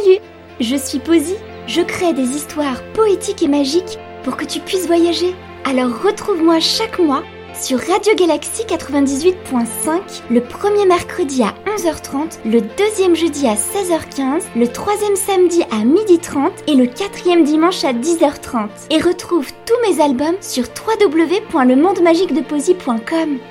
Salut, je suis Posy, je crée des histoires poétiques et magiques pour que tu puisses voyager. Alors retrouve-moi chaque mois sur Radio Galaxy 98.5, le premier mercredi à 11h30, le deuxième jeudi à 16h15, le troisième samedi à 12h30 et le quatrième dimanche à 10h30. Et retrouve tous mes albums sur www.lemonde-magique-de-posy.com.